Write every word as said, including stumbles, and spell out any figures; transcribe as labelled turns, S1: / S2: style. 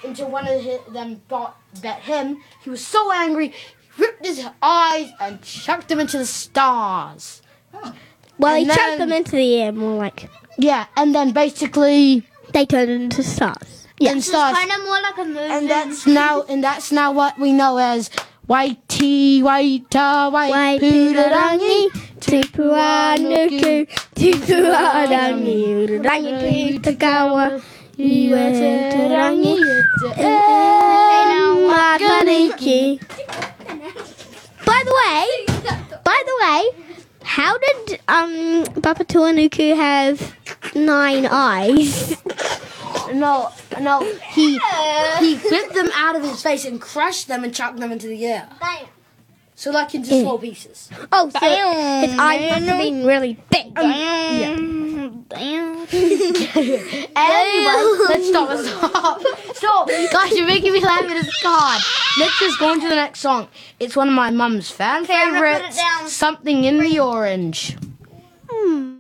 S1: until one of his, them got bet him. He was so angry, he ripped his eyes and chucked them into the stars.
S2: Well,
S1: and
S2: he
S1: then,
S2: chucked them into the air, more like.
S1: Yeah, and then basically
S2: they turned into stars.
S1: Yeah, and stars.
S3: Kind of more like a movie.
S1: And that's now, and that's now what we know as Whitey, Whita, White Poodarangi,
S2: Tipua Nuku, Tipua Rangi, Rangi Takawa, Iwetarangi, Makaniki. By the way, by the way, how did um Papatuanuku have nine eyes?
S1: No, no, he he ripped them out of his face and crushed them and chucked them into the air.
S3: Damn.
S1: So like into small pieces.
S2: Oh, so his eyes must have been really big.
S1: Um, yeah.
S3: Damn.
S1: Anyway, let's stop. Let's stop. Stop. Guys, you're making me laugh at this card. Let's just go on to the next song. It's one of my mum's fan
S3: Okay, I'm gonna put it
S1: favorites.
S3: down.
S1: Something in the Orange.
S2: Hmm.